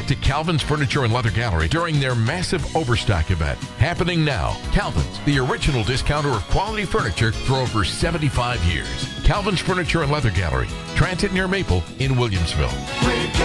to Calvin's Furniture and Leather Gallery during their massive overstock event. Happening now. Calvin's, the original discounter of quality furniture for over 75 years. Calvin's Furniture and Leather Gallery, Transit near Maple in Williamsville.